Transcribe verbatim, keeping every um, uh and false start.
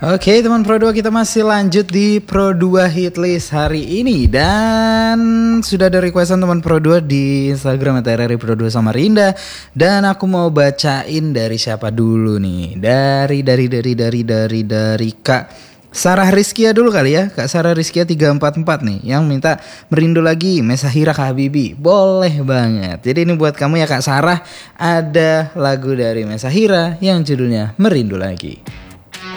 Oke teman Pro dua, kita masih lanjut di Pro dua Hitlist hari ini. Dan sudah ada requestan teman Pro dua di Instagram at r r i pro dua Samarinda. Dan aku mau bacain dari siapa dulu nih. Dari, dari, dari, dari, dari, dari Kak Sarah Rizkia dulu kali ya. Kak Sarah Rizkia tiga empat empat nih, yang minta Merindu Lagi, Mesahira Kak Habibi. Boleh banget. Jadi ini buat kamu ya Kak Sarah. Ada lagu dari Mesahira yang judulnya Merindu Lagi.